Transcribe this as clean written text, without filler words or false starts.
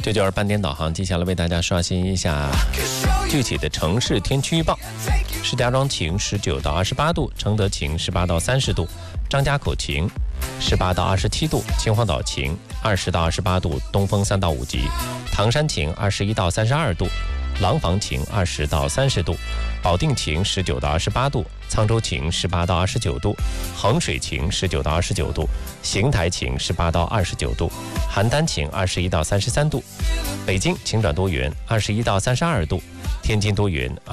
992半点导航，接下来为大家刷新一下具体的城市天气预报。石家庄晴19到28度，承德晴18到30度，张家口晴18到27度，秦皇岛晴20到28度，东风3到5级，唐山晴21到32度，廊坊晴20到30度，保定晴19到28度，沧州晴18到29度，衡水晴19到29度，邢台晴18到29度，邯郸晴21到33度，北京晴转多云21到32度，天津多云